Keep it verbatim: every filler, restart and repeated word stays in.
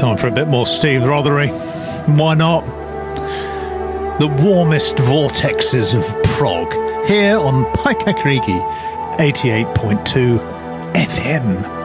Time for a bit more Steve Rothery. Why not? The warmest vortexes of prog here on Paikakariki eighty-eight point two F M.